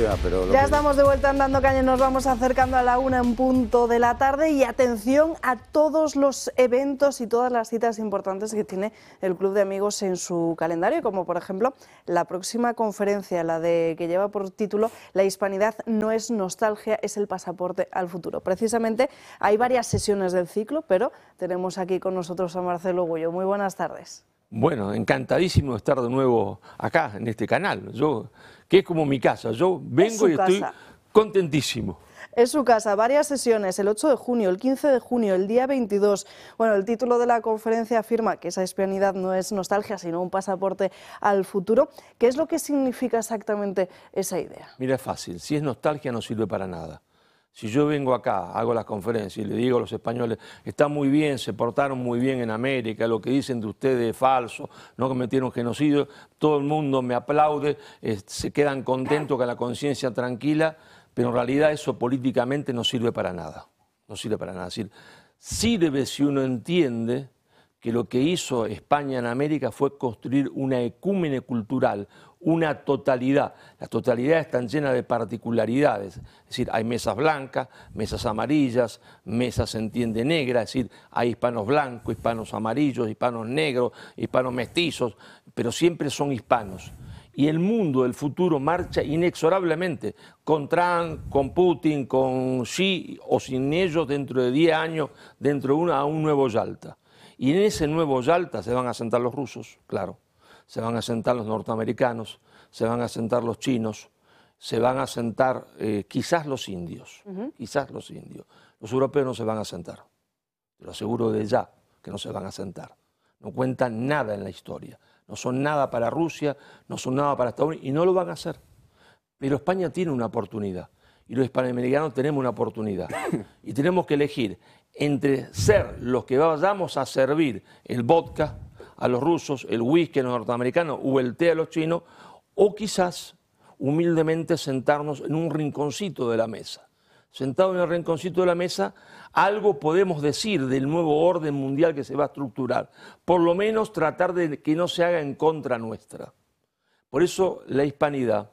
última, pero... Ya estamos de vuelta en Dando Caña, nos vamos acercando a la 1 en punto de la tarde y atención a todos los eventos y todas las citas importantes que tiene el Club de Amigos en su calendario, como por ejemplo la próxima conferencia, que lleva por título La hispanidad no es nostalgia, es el pasaporte al futuro. Precisamente hay varias sesiones del ciclo, pero tenemos aquí con nosotros a Marcelo Gullo. Muy buenas tardes. Bueno, encantadísimo de estar de nuevo acá, en este canal, que es como mi casa. Yo vengo y estoy contentísimo. Es su casa, varias sesiones, el 8 de junio, el 15 de junio, el día 22. Bueno, el título de la conferencia afirma que esa hispanidad no es nostalgia, sino un pasaporte al futuro. ¿Qué es lo que significa exactamente esa idea? Mira, es fácil, si es nostalgia no sirve para nada. Si yo vengo acá, hago las conferencias y le digo a los españoles, está muy bien, se portaron muy bien en América, lo que dicen de ustedes es falso, no cometieron genocidio, todo el mundo me aplaude, se quedan contentos con la conciencia tranquila, pero en realidad eso políticamente no sirve para nada. No sirve para nada. Es decir, sirve si uno entiende que lo que hizo España en América fue construir una ecúmene cultural, una totalidad. Las totalidades están llenas de particularidades, es decir, hay mesas blancas, mesas amarillas, mesas negras, es decir, hay hispanos blancos, hispanos amarillos, hispanos negros, hispanos mestizos, pero siempre son hispanos. Y el mundo del futuro marcha inexorablemente, con Trump, con Putin, con Xi o sin ellos dentro de 10 años, dentro de a un nuevo Yalta. Y en ese nuevo Yalta se van a sentar los rusos, claro, se van a sentar los norteamericanos, se van a sentar los chinos, se van a sentar quizás los indios, quizás los indios. Los europeos no se van a sentar, te lo aseguro de ya que no se van a sentar. No cuentan nada en la historia, no son nada para Rusia, no son nada para Estados Unidos y no lo van a hacer. Pero España tiene una oportunidad y los hispanoamericanos tenemos una oportunidad y tenemos que elegir entre ser los que vayamos a servir el vodka a los rusos, el whisky a los norteamericanos o el té a los chinos, o quizás humildemente sentarnos en un rinconcito de la mesa. Sentado en el rinconcito de la mesa, algo podemos decir del nuevo orden mundial que se va a estructurar, por lo menos tratar de que no se haga en contra nuestra. Por eso la hispanidad,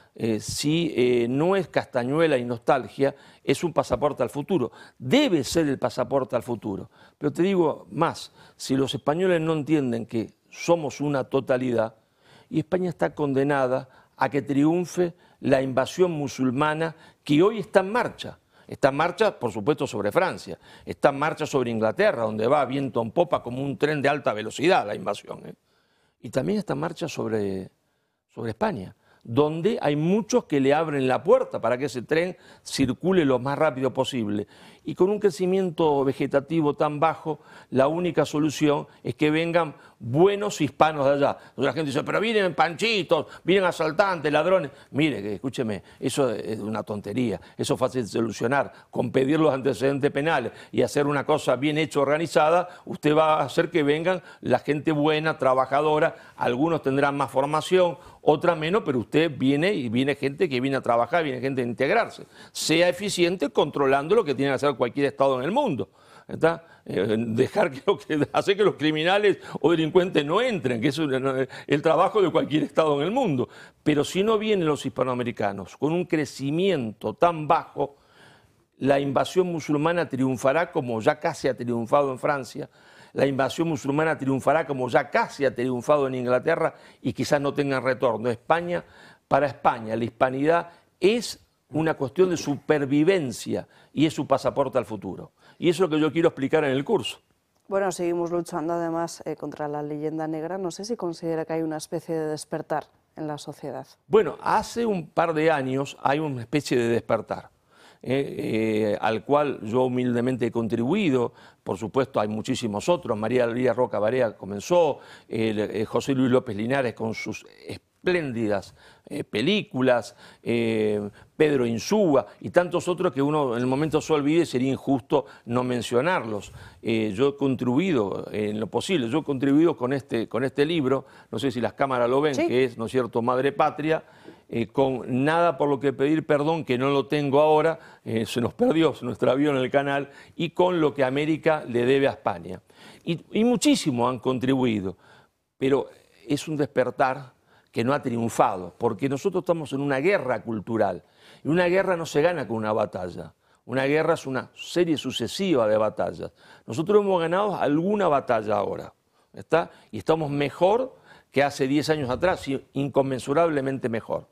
si no es castañuela y nostalgia, es un pasaporte al futuro. Debe ser el pasaporte al futuro. Pero te digo más, si los españoles no entienden que somos una totalidad, y España está condenada a que triunfe la invasión musulmana que hoy está en marcha. Está en marcha, por supuesto, sobre Francia. Está en marcha sobre Inglaterra, donde va viento en popa como un tren de alta velocidad la invasión. Y también está en marcha sobre España, donde hay muchos que le abren la puerta para que ese tren circule lo más rápido posible. Y con un crecimiento vegetativo tan bajo, la única solución es que vengan buenos hispanos de allá. Entonces la gente dice, pero vienen panchitos, vienen asaltantes, ladrones. Mire, escúcheme, eso es una tontería, eso es fácil de solucionar. Con pedir los antecedentes penales y hacer una cosa bien hecha, organizada, usted va a hacer que vengan la gente buena, trabajadora, algunos tendrán más formación, otras menos, pero usted viene y viene gente que viene a trabajar, viene gente a integrarse. Sea eficiente controlando lo que tiene que hacer cualquier Estado en el mundo. Dejar hacer que los criminales o delincuentes no entren, que es el trabajo de cualquier Estado en el mundo. Pero si no vienen los hispanoamericanos con un crecimiento tan bajo, la invasión musulmana triunfará como ya casi ha triunfado en Francia, la invasión musulmana triunfará como ya casi ha triunfado en Inglaterra y quizás no tengan retorno. Para España, la hispanidad es una cuestión de supervivencia y es su pasaporte al futuro. Y eso es lo que yo quiero explicar en el curso. Bueno, seguimos luchando además contra la leyenda negra. No sé si considera que hay una especie de despertar en la sociedad. Bueno, hace un par de años hay una especie de despertar. Al cual yo humildemente he contribuido, por supuesto hay muchísimos otros, María Elvira Roca Barea comenzó, José Luis López Linares con sus espléndidas películas, Pedro Insúa y tantos otros que uno en el momento se olvide, sería injusto no mencionarlos. Yo he contribuido en lo posible, yo he contribuido con este libro, no sé si las cámaras lo ven, ¿sí? Que es, ¿no es cierto?, Madre Patria, con Nada por lo que pedir perdón, que no lo tengo ahora, se nos perdió, se nos extravió en el canal, y con Lo que América le debe a España. Y muchísimos han contribuido, pero es un despertar que no ha triunfado, porque nosotros estamos en una guerra cultural, y una guerra no se gana con una batalla. Una guerra es una serie sucesiva de batallas. Nosotros hemos ganado alguna batalla ahora, ¿está? Y estamos mejor que hace 10 años atrás, inconmensurablemente mejor.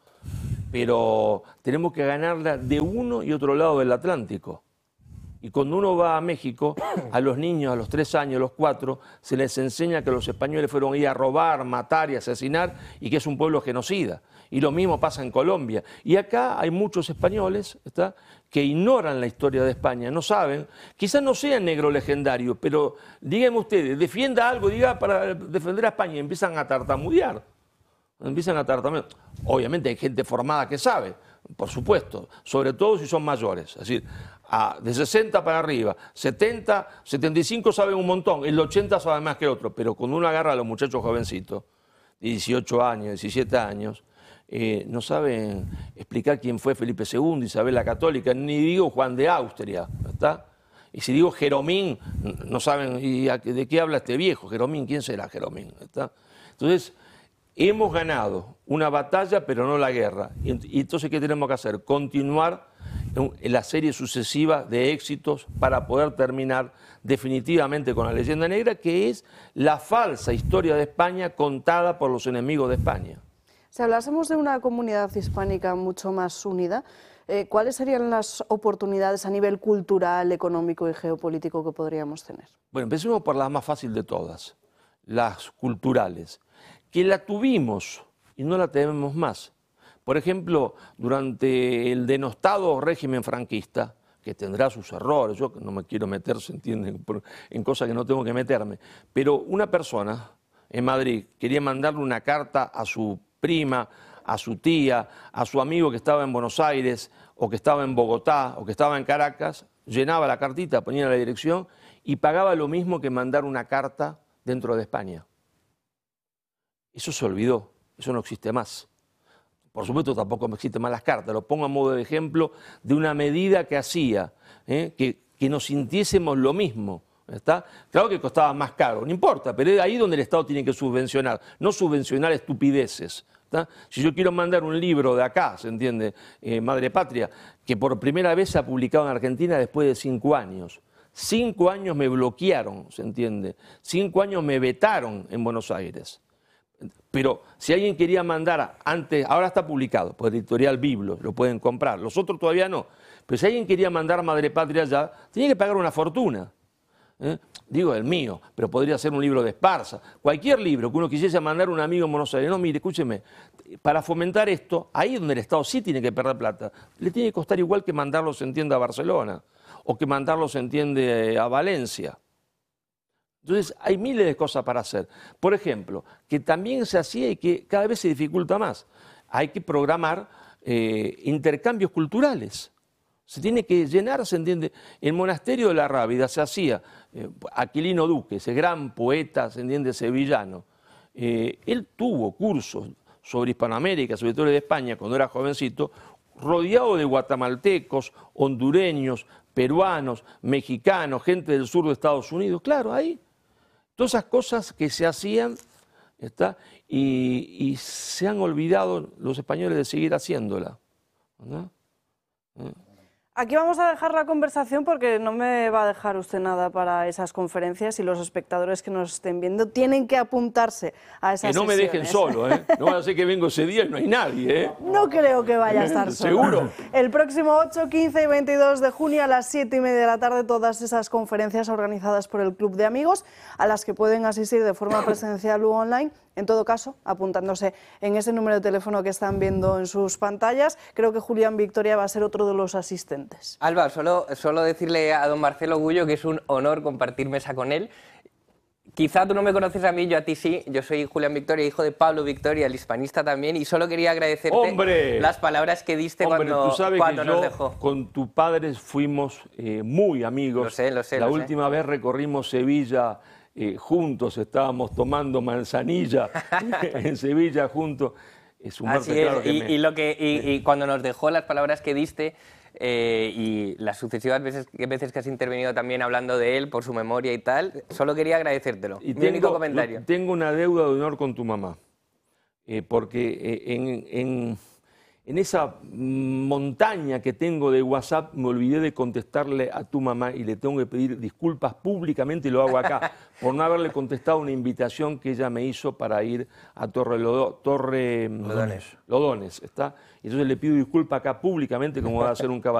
Pero tenemos que ganarla de uno y otro lado del Atlántico. Y cuando uno va a México, a los niños a los 3 años, a los 4, se les enseña que los españoles fueron ahí a robar, matar y asesinar y que es un pueblo genocida. Y lo mismo pasa en Colombia. Y acá hay muchos españoles, ¿está?, que ignoran la historia de España, no saben, quizás no sean negro legendario, pero díganme ustedes, defienda algo, diga para defender a España y empiezan a tartamudear. Empiezan a tartamudear. Obviamente hay gente formada que sabe, por supuesto, sobre todo si son mayores. Es decir, de 60 para arriba, 70, 75 saben un montón, el 80 sabe más que el otro, pero cuando uno agarra a los muchachos jovencitos, de 18 años, 17 años, no saben explicar quién fue Felipe II, Isabel la Católica, ni digo Juan de Austria, ¿está? Y si digo Jeromín, no saben de qué habla este viejo, Jeromín, ¿quién será Jeromín? ¿Está? Entonces, hemos ganado una batalla, pero no la guerra. Y entonces, ¿qué tenemos que hacer? Continuar en la serie sucesiva de éxitos para poder terminar definitivamente con la leyenda negra, que es la falsa historia de España contada por los enemigos de España. Si hablásemos de una comunidad hispánica mucho más unida, ¿cuáles serían las oportunidades a nivel cultural, económico y geopolítico que podríamos tener? Bueno, empecemos por la más fácil de todas, las culturales, que la tuvimos y no la tenemos más. Por ejemplo, durante el denostado régimen franquista, que tendrá sus errores, yo no me quiero meter, se entiende, en cosas que no tengo que meterme, pero una persona en Madrid quería mandarle una carta a su prima, a su tía, a su amigo que estaba en Buenos Aires, o que estaba en Bogotá, o que estaba en Caracas, llenaba la cartita, ponía la dirección y pagaba lo mismo que mandar una carta dentro de España. Eso se olvidó, eso no existe más. Por supuesto tampoco existen más las cartas, lo pongo a modo de ejemplo de una medida que hacía, que nos sintiésemos lo mismo. ¿Está? Claro que costaba más caro, no importa, pero es ahí donde el Estado tiene que subvencionar, no subvencionar estupideces. ¿Está? Si yo quiero mandar un libro de acá, ¿se entiende? Madre Patria, que por primera vez se ha publicado en Argentina después de 5 años. 5 años me bloquearon, ¿se entiende? 5 años me vetaron en Buenos Aires. Pero si alguien quería mandar antes, ahora está publicado por Editorial Biblos, lo pueden comprar, los otros todavía no. Pero si alguien quería mandar Madre Patria allá, tenía que pagar una fortuna. Digo el mío, pero podría ser un libro de Esparza, cualquier libro que uno quisiese mandar a un amigo en Buenos Aires. No, mire, escúcheme, para fomentar esto, ahí donde el Estado sí tiene que perder plata, le tiene que costar igual que mandarlo, se entiende, a Barcelona, o que mandarlo, se entiende, a Valencia. Entonces hay miles de cosas para hacer. Por ejemplo, que también se hacía y que cada vez se dificulta más, hay que programar intercambios culturales. Se tiene que llenar, se entiende. El monasterio de la Rábida se hacía, Aquilino Duque, ese gran poeta, se entiende, sevillano. Él tuvo cursos sobre Hispanoamérica, sobre todo de España, cuando era jovencito, rodeado de guatemaltecos, hondureños, peruanos, mexicanos, gente del sur de Estados Unidos. Claro, ahí. Todas esas cosas que se hacían, ¿está? Y se han olvidado los españoles de seguir haciéndola, ¿no? Aquí vamos a dejar la conversación porque no me va a dejar usted nada para esas conferencias y los espectadores que nos estén viendo tienen que apuntarse a esas Que no me dejen solo, ¿eh? No van a decir que vengo ese día y no hay nadie, ¿eh? No creo que vaya a estar solo. ¿Seguro? El próximo 8, 15 y 22 de junio a las 7:30 de la tarde todas esas conferencias organizadas por el Club de Amigos a las que pueden asistir de forma presencial u online. En todo caso, apuntándose en ese número de teléfono que están viendo en sus pantallas, creo que Julián Victoria va a ser otro de los asistentes. Alba, solo decirle a don Marcelo Gullo que es un honor compartir mesa con él. Quizá tú no me conoces a mí, yo a ti sí. Yo soy Julián Victoria, hijo de Pablo Victoria, el hispanista también, y solo quería agradecerte ¡Hombre! Las palabras que diste Hombre, cuando tú sabes nos que yo dejó. con tu padre fuimos muy amigos. Lo sé. La última vez recorrimos Sevilla juntos, estábamos tomando manzanilla en Sevilla juntos. Es un Así claro es, que y cuando nos dejó las palabras que diste y las sucesivas veces que has intervenido también hablando de él por su memoria y tal, solo quería agradecértelo. Mi único comentario. Tengo una deuda de honor con tu mamá. porque en esa montaña que tengo de WhatsApp me olvidé de contestarle a tu mamá y le tengo que pedir disculpas públicamente y lo hago acá por no haberle contestado una invitación que ella me hizo para ir a Lodones, ¿está? Y entonces le pido disculpas acá públicamente como va a ser un caballero.